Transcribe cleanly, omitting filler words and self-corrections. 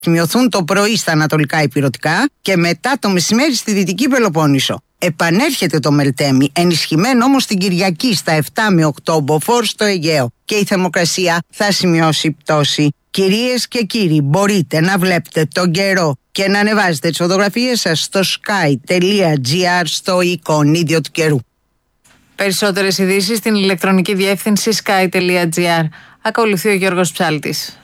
Σημειωθούν το πρωί στα ανατολικά ηπειρωτικά και μετά το μεσημέρι στη Δυτική Πελοπόννησο. Επανέρχεται το Μελτέμι, ενισχυμένο όμως την Κυριακή στα 7 με 8 μποφόρ στο Αιγαίο. Και η θερμοκρασία θα σημειώσει πτώση. Κυρίες και κύριοι, μπορείτε να βλέπετε τον καιρό και να ανεβάζετε τις φωτογραφίες σας στο sky.gr στο εικονίδιο του καιρού. Περισσότερες ειδήσεις στην ηλεκτρονική διεύθυνση sky.gr. Ακολουθεί ο Γιώργος Ψάλτης.